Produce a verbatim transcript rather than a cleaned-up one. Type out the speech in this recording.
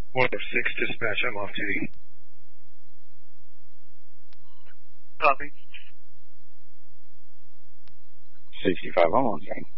one oh six dispatch, I'm off duty. Copy. sixty-five, I'm on scene.